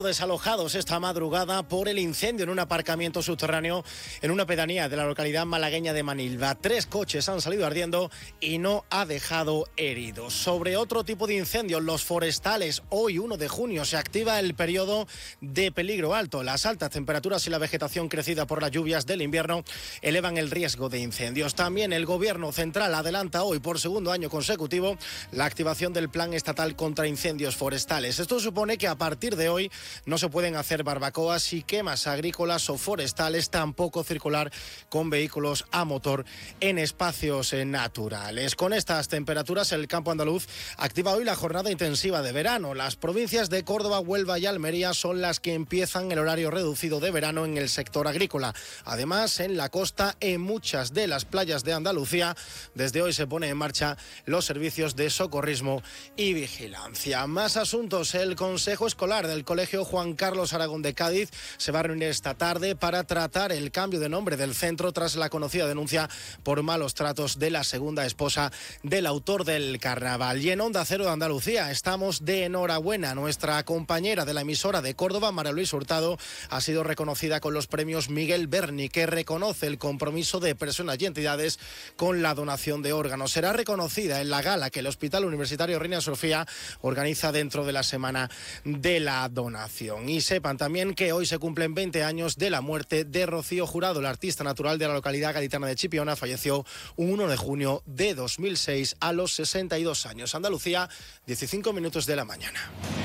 Desalojados esta madrugada por el incendio en un aparcamiento subterráneo en una pedanía de la localidad malagueña de Manilva. 3 coches han salido ardiendo y no ha dejado heridos. Sobre otro tipo de incendios, los forestales. Hoy, 1 de junio, se activa el periodo de peligro alto. Las altas temperaturas y la vegetación crecida por las lluvias del invierno elevan el riesgo de incendios. También el Gobierno central adelanta hoy por segundo año consecutivo la activación del Plan Estatal contra Incendios Forestales. Esto supone que a partir de hoy no se pueden hacer barbacoas y quemas agrícolas o forestales, tampoco circular con vehículos a motor en espacios naturales. Con estas temperaturas, el campo andaluz activa hoy la jornada intensiva de verano. Las provincias de Córdoba, Huelva y Almería son las que empiezan el horario reducido de verano en el sector agrícola. Además, en la costa, en muchas de las playas de Andalucía, desde hoy se pone en marcha los servicios de socorrismo y vigilancia. Más asuntos. El Consejo Escolar del Colegio Juan Carlos Aragón de Cádiz se va a reunir esta tarde para tratar el cambio de nombre del centro tras la conocida denuncia por malos tratos de la segunda esposa del autor del carnaval. Y en Onda Cero de Andalucía estamos de enhorabuena. Nuestra compañera de la emisora de Córdoba, María Luisa Hurtado, ha sido reconocida con los premios Miguel Berni, que reconoce el compromiso de personas y entidades con la donación de órganos. Será reconocida en la gala que el Hospital Universitario Reina Sofía organiza dentro de la Semana de la Donación. Y sepan también que hoy se cumplen 20 años de la muerte de Rocío Jurado. La artista natural de la localidad gaditana de Chipiona falleció un 1 de junio de 2006 a los 62 años. Andalucía, 15 minutos de la mañana.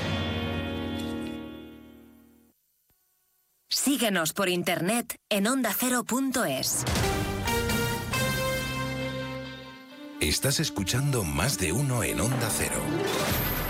Síguenos por internet en ondacero.es. Estás escuchando Más de Uno en Onda Cero.